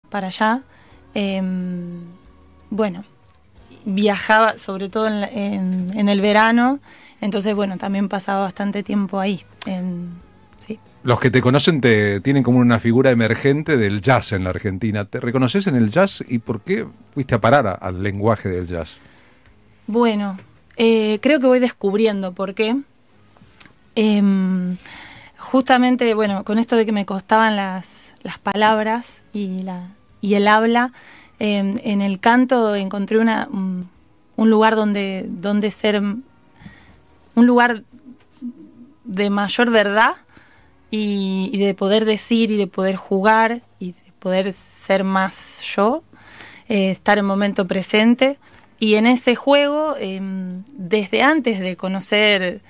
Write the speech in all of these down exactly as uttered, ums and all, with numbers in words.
para allá. Eh, bueno, viajaba sobre todo en, en, en el verano, entonces bueno, también pasaba bastante tiempo ahí. En, sí. Los que te conocen te tienen como una figura emergente del jazz en la Argentina. ¿Te reconoces en el jazz y por qué fuiste a parar a, al lenguaje del jazz? Bueno, eh, creo que voy descubriendo por qué. Eh, justamente, bueno, con esto de que me costaban las, las palabras y, la, y el habla, eh, en el canto encontré una, un, un lugar donde, donde ser, un lugar de mayor verdad y, y de poder decir y de poder jugar y de poder ser más yo, eh, estar en momento presente. Y en ese juego, eh, desde antes de conocer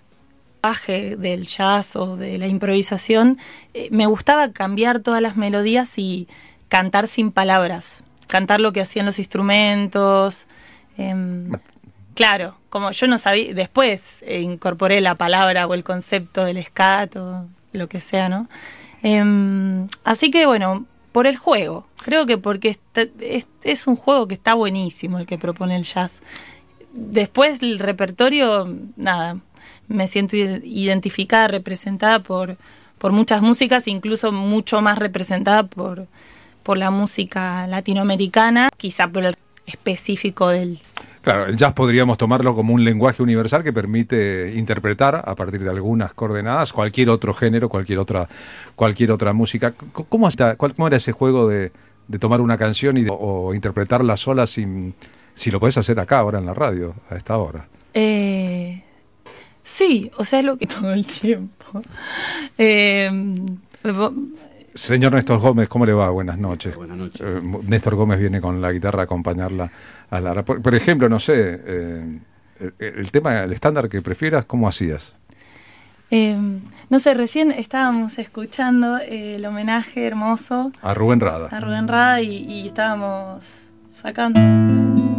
del jazz o de la improvisación, eh, me gustaba cambiar todas las melodías y cantar sin palabras, cantar lo que hacían los instrumentos. Eh, claro, como yo no sabía, después eh, incorporé la palabra o el concepto del scat o lo que sea, ¿no? Eh, así que bueno, por el juego, creo que porque está, es, es un juego que está buenísimo el que propone el jazz. Después el repertorio, nada, me siento identificada, representada por, por muchas músicas, incluso mucho más representada por, por la música latinoamericana, quizá por el específico del... Claro, el jazz podríamos tomarlo como un lenguaje universal que permite interpretar a partir de algunas coordenadas cualquier otro género, cualquier otra, cualquier otra música. ¿Cómo, está, ¿Cómo era ese juego de, de tomar una canción y de, o interpretarla sola sin, si lo podés hacer acá ahora en la radio, a esta hora? Eh... Sí, o sea, es lo que todo el tiempo. Eh, Señor Néstor Gómez, ¿cómo le va? Buenas noches. Buenas noches. Eh, Néstor Gómez viene con la guitarra a acompañarla a la... Por, por ejemplo, no sé, eh, el, el tema, el estándar que prefieras, ¿cómo hacías? Eh, no sé, recién estábamos escuchando eh, el homenaje hermoso a Rubén Rada. A Rubén Rada y, y estábamos sacando...